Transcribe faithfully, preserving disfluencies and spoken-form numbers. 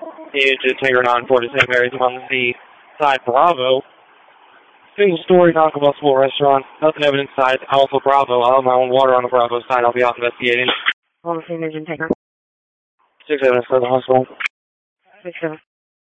Agent Tiger nine four to Saint Mary's on the side Bravo. Single story Taco Bell Small Restaurant. Nothing evidence side Alpha Bravo. I'll have my own water on the Bravo side. I'll be out investigating. All the same Agent Tiger. Six evidence for the hospital. Six seven.